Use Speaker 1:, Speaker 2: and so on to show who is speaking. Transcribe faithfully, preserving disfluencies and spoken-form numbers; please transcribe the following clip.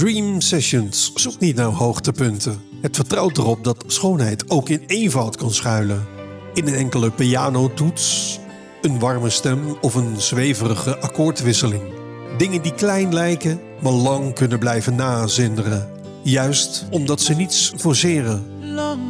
Speaker 1: Dream Sessions zoekt niet naar hoogtepunten. Het vertrouwt erop dat schoonheid ook in eenvoud kan schuilen. In een enkele pianotoets, een warme stem of een zweverige akkoordwisseling. Dingen die klein lijken, maar lang kunnen blijven nazinderen. Juist omdat ze niets forceren.